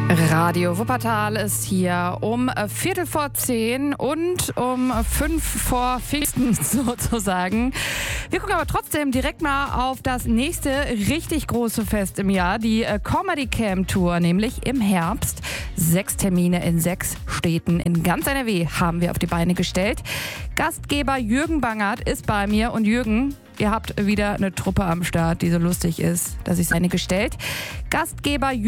Radio Wuppertal ist hier um 10:15 und um 5 vor Pfingsten sozusagen. Wir gucken aber trotzdem direkt mal auf das nächste richtig große Fest im Jahr, die Comedy Camp Tour, nämlich im Herbst. 6 Termine in 6 Städten in ganz NRW haben wir auf die Beine gestellt. Gastgeber Jürgen Bangert ist bei mir und Jürgen, ihr habt wieder eine Truppe am Start, die so lustig ist, dass ich seine gestellt. Gastgeber